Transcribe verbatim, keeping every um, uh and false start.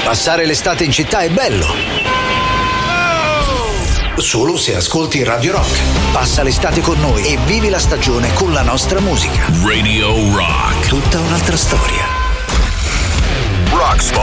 Passare l'estate in città è bello. Solo se ascolti Radio Rock. Passa l'estate con noi e vivi la stagione con la nostra musica. Radio Rock. Tutta un'altra storia. Rocksmart.